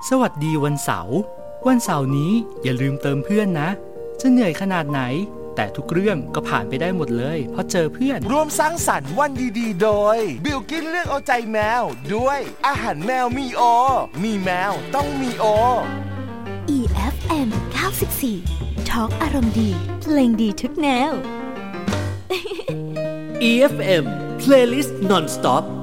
สวัสดีวันเสาร์นี้อย่าลืมเติมเพื่อนนะจะเหนื่อยขนาดไหนแต่ทุกเรื่องก็ผ่านไปได้หมดเลยเพราะเจอเพื่อนร่วมสร้างสรรค์วันดีๆโดยบิลกิ้นเลือกเอาใจแมวด้วยอาหารแมวมีโอมีแมวต้องมีโอ EFM 94 Talk อารมณ์ดีเพลงดีทุกแนว EFM Playlist Non-Stop